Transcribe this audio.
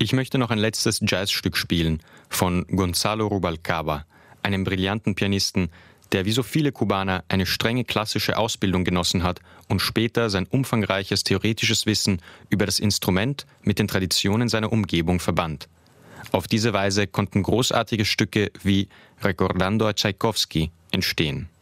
Ich möchte noch ein letztes Jazzstück spielen von Gonzalo Rubalcaba, einem brillanten Pianisten, der wie so viele Kubaner eine strenge klassische Ausbildung genossen hat und später sein umfangreiches theoretisches Wissen über das Instrument mit den Traditionen seiner Umgebung verband. Auf diese Weise konnten großartige Stücke wie Recordando a Tchaikovsky entstehen.